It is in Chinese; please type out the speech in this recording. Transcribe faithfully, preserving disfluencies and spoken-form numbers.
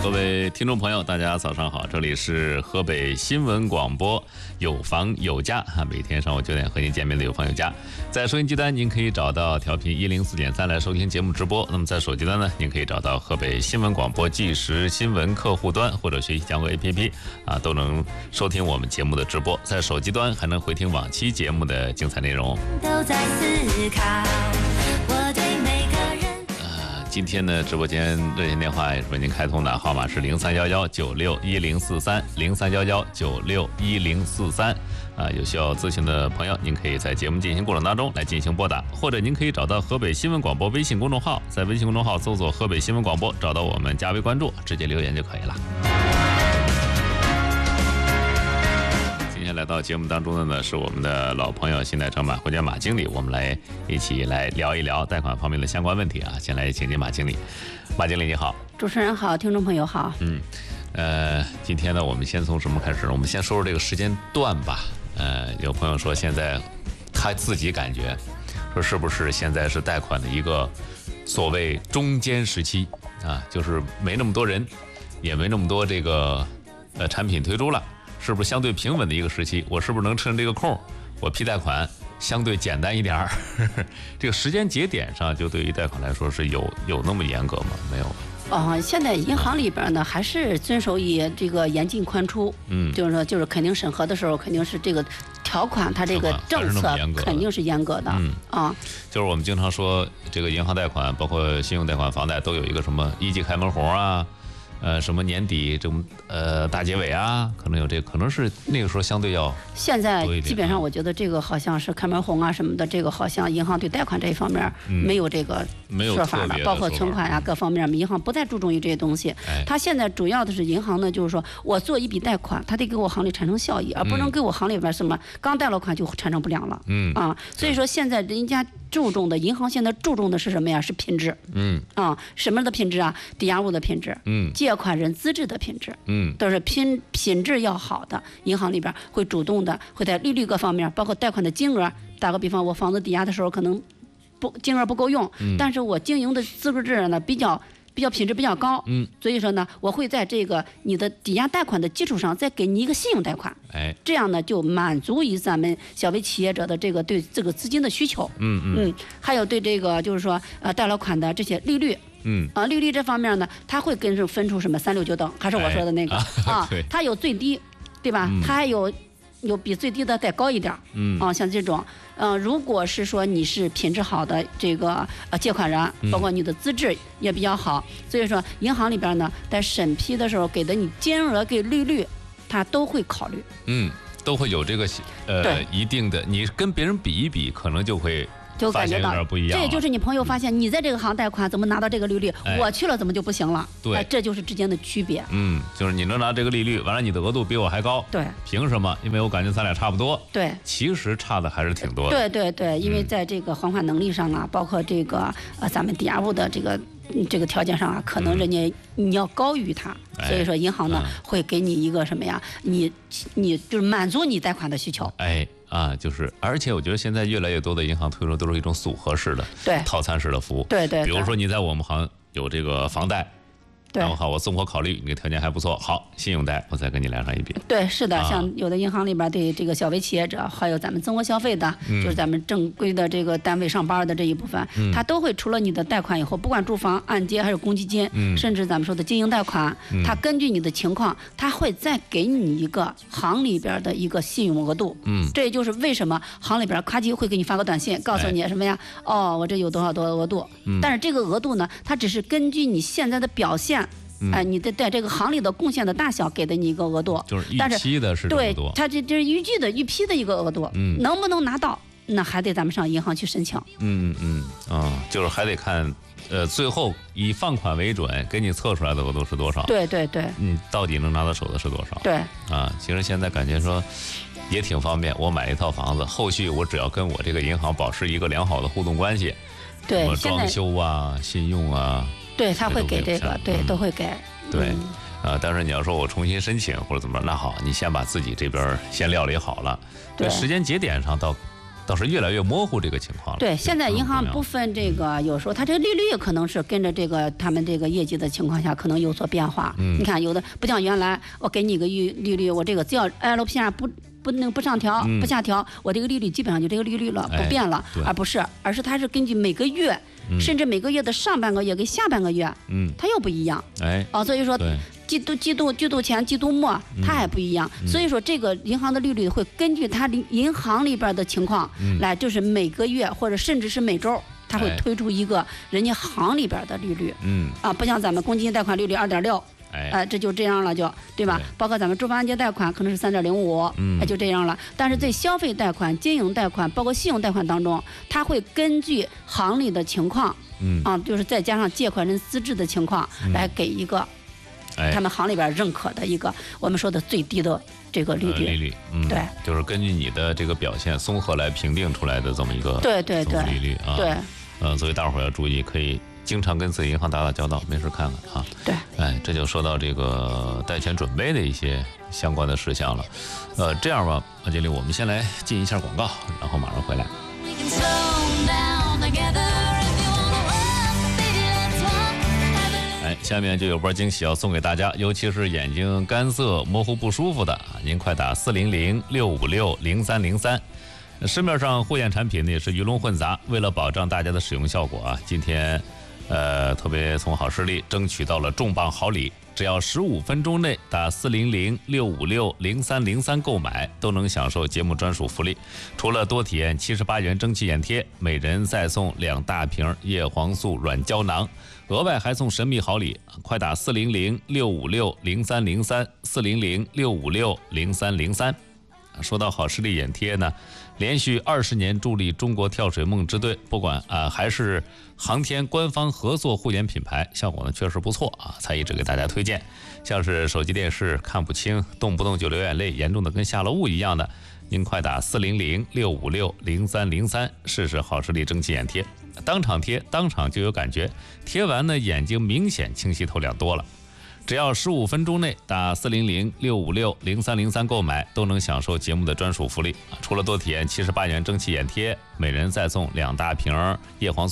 各位听众朋友，大家早上好，这里是河北新闻广播有房有家啊，每天上午九点和您见面的有房有家。在收音机端您可以找到调频一零四点三来收听节目直播，那么在手机端呢，您可以找到河北新闻广播即时新闻客户端或者学习江湖 A P P 啊，都能收听我们节目的直播。在手机端还能回听往期节目的精彩内容。都在思考我对每个人。呃，今天呢，直播间热线电话也是为您开通的，号码是零三幺幺九六一零四三零三幺幺九六一零四三。啊，有需要咨询的朋友，您可以在节目进行过程当中来进行拨打，或者您可以找到河北新闻广播微信公众号，在微信公众号搜索河北新闻广播，找到我们加微关注，直接留言就可以了。今天来到节目当中的呢是我们的老朋友信贷城马回家马经理，我们来一起来聊一聊贷款方面的相关问题啊。先来请进马经理。马经理你好。 主持人好，听众朋友好。 嗯，呃，今天呢我们先从什么开始呢？我们先说说这个时间段吧。呃，有朋友说现在他自己感觉说是不是现在是贷款的一个所谓中间时期啊，就是没那么多人，也没那么多这个呃产品推出了，是不是相对平稳的一个时期？我是不是能趁这个空，我批贷款相对简单一点儿？这个时间节点上，就对于贷款来说是有有那么严格吗？没有。 哦，现在银行里边呢还是遵守以这个严进宽出，嗯，就是说就是肯定审核的时候肯定是这个条款，它这个政策肯定是严格的，嗯啊， 就是我们经常说这个银行贷款，包括信用贷款、房贷都有一个什么一季开门红啊。呃，什么年底这种呃大结尾啊，可能有这个，可能是那个时候相对要现在基本上我觉得这个好像是开门红啊什么的，这个好像银行对贷款这一方面没有这个说法了，嗯、包括存款呀、啊、各方面，银行不太注重于这些东西。哎、它现在主要的是银行呢，就是说我做一笔贷款，它得给我行里产生效益，而不能给我行里边什么刚贷了款就产生不良了。嗯啊，所以说现在人家注重的银行现在注重的是什么呀？是品质。嗯啊，什么的品质啊？抵押物的品质。嗯。借款人资质的品质，嗯，都是品品质要好的，银行里边会主动的，会在利率各方面，包括贷款的金额。打个比方，我房子抵押的时候可能不金额不够用，嗯、但是我经营的资质呢比较比较品质比较高，嗯，所以说呢，我会在这个你的抵押贷款的基础上，再给你一个信用贷款，哎，这样呢就满足于咱们小微企业者的这个对这个资金的需求，嗯嗯，嗯还有对这个就是说呃贷了款的这些利率。嗯啊，利率这方面呢，它会跟着分出什么三六九等，还是我说的那个、哎、啊, 啊？它有最低，对吧？嗯、它还有有比最低的再高一点，嗯啊，像这种，嗯、呃，如果是说你是品质好的这个呃借款人，包括你的资质也比较好，所以说银行里边呢，在审批的时候给的你金额给利率，它都会考虑， 嗯，都会有这个呃一定的，你跟别人比一比，可能就会。 就感觉到不一样， 这也就是你朋友发现你在这个行贷款怎么拿到这个利率，哎、我去了怎么就不行了？ 对、 哎，这就是之间的区别。 嗯，就是你能拿这个利率，完了你的额度比我还高， 对， 凭什么？因为我感觉咱俩差不多。 对， 其实差的还是挺多的。 对对对，因为在这个还款能力上啊，嗯、包括这个呃咱们抵押物的这个这个条件上啊，可能人家你要高于他，嗯、所以说银行呢、嗯、会给你一个什么呀？你你就是满足你贷款的需求。 哎。啊，就是，而且我觉得现在越来越多的银行推出都是一种组合式的、 对套餐式的服务。 对 对, 对。 比如说你在我们行有这个房贷，然后好，我综合考虑，你的条件还不错，好，信用贷我再跟你来上一笔。 对，是的，啊、像有的银行里边对这个小微企业者，还有咱们综合消费的，嗯、就是咱们正规的这个单位上班的这一部分，嗯、它都会除了你的贷款以后，不管住房、按揭还是公积金，嗯、甚至咱们说的经营贷款，嗯、它根据你的情况，它会再给你一个行里边的一个信用额度。嗯，这也就是为什么行里边咔叽会给你发个短信，告诉你什么呀？哎、哦，我这有多少多少额度。嗯，但是这个额度呢，它只是根据你现在的表现。哎、呃，你的在这个行里的贡献的大小给的你一个额度， 就是预期的是对，它这就是预计的预批的一个额度，嗯，能不能拿到，那还得咱们上银行去申请。 嗯嗯嗯啊，就是还得看，呃，最后以放款为准，给你测出来的额度是多少？ 对对对， 嗯，到底能拿到手的是多少？ 对啊，其实现在感觉说也挺方便，我买一套房子，后续我只要跟我这个银行保持一个良好的互动关系， 对， 什么装修啊、信用啊。 对，他会给这个，对， 嗯、 都会给。 对，嗯、呃，但是你要说我重新申请或者怎么着，那好，你先把自己这边先料理好了。对，时间节点上倒倒是越来越模糊这个情况了。 对，现在银行不分这个，有时候它这个利率可能是跟着这个他们这个业绩的情况下可能有所变化。 嗯， 你看有的不像原来我给你一个利利率，我这个只要 L P R 不不能不上调、 嗯、 不下调，我这个利率基本上就这个利率了，不变了， 哎、 而不是，而是它是根据每个月。 嗯、 甚至每个月的上半个月跟下半个月， 嗯， 它又不一样， 哎， 哦，所以说季度季度季度前季度末它还不一样， 嗯、 所以说这个银行的利率会根据它银行里边的情况、 嗯、 来，就是每个月或者甚至是每周，它会推出一个人家行里边的利率， 嗯， 啊，不像咱们公积金贷款利率二点六。 哎， 呃，这就这样了就，对吧？ 对， 包括咱们住房按揭贷款可能是三点零五，哎，就这样了。但是在消费贷款、经营贷款，包括信用贷款当中，它会根据行里的情况， 嗯， 啊，就是再加上借款人资质的情况， 嗯、 来给一个， 哎， 他们行里边认可的一个我们说的最低的这个利率。 呃、利率，嗯， 对， 就是根据你的这个表现综合来评定出来的这么一个对对对利率啊， 对， 呃，所以大伙儿要注意，可以。经常跟自己银行打打交道，没事看看啊。 对， 哎，这就说到这个贷前准备的一些相关的事项了。呃，这样吧，阿经理，我们先来进一下广告，然后马上回来。哎，下面就有波惊喜要送给大家，尤其是眼睛干涩、模糊不舒服的，您快打四零零六五六零三零三。市面上护眼产品呢也是鱼龙混杂，为了保障大家的使用效果啊，今天，呃，特别从好视力争取到了重磅好礼，只要十五分钟内打四零零六五六零三零三购买，都能享受节目专属福利。除了多体验七十八元蒸汽眼贴，每人再送两大瓶叶黄素软胶囊，额外还送神秘好礼，快打四零零六五六零三零三四零零六五六零三零三。说到好视力眼贴呢，连续二十年助力中国跳水梦之队，不管啊还是航天官方合作护眼品牌，效果呢确实不错啊，才一直给大家推荐。像是手机电视看不清，动不动就流眼泪，严重的跟下了雾一样的，您快打四零零六五六零三零三试试好视力蒸汽眼贴，当场贴当场就有感觉，贴完呢眼睛明显清晰透亮多了。只要十五分钟内打四零零六五六零三零三购买，都能享受节目的专属福利。除了多体验七十八元蒸汽眼贴，每人再送两大瓶叶黄素